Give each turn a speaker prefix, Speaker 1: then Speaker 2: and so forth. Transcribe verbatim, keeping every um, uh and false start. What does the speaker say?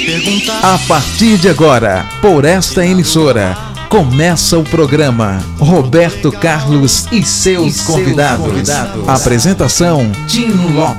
Speaker 1: perguntar.
Speaker 2: A partir de agora, por esta emissora, começa o programa Roberto Carlos e seus, e seus convidados. convidados. Apresentação: Tino Lopes.